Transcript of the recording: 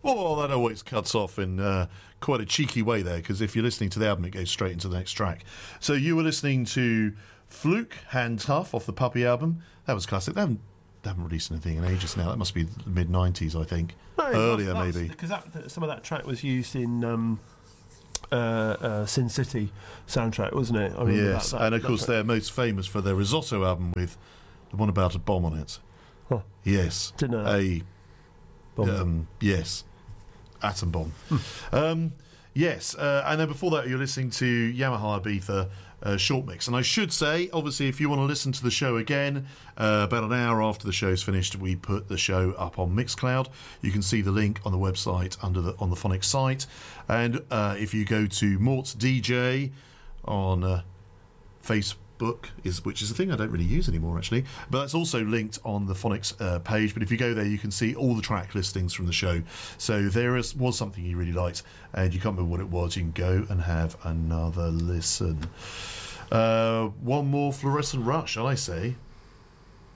Oh, that always cuts off in quite a cheeky way there, because if you're listening to the album, it goes straight into the next track. So you were listening to Fluke, Hand Tough, off the Puppy album. That was classic. They haven't released anything in ages now. That must be the mid-90s, I think. No, Earlier, maybe. Because some of that track was used in Sin City soundtrack, wasn't it? I yes, and of course they're most famous for their Risotto album with the one about a bomb on it. Huh. Yes. Didn't know that. Bomb. Yes. Atom bomb. Yes, and then before that you're listening to Yamaha Ibiza Short Mix. And I should say, obviously, if you want to listen to the show again, about an hour after the show's finished, we put the show up on Mixcloud. You can see the link on the website on the Phonics site. And if you go to Mort's DJ on Facebook, which is a thing I don't really use anymore, actually, but that's also linked on the Phonics page. But if you go there, you can see all the track listings from the show. So there was something you really liked and you can't remember what it was, you can go and have another listen. One more Fluorescent Rush, I say.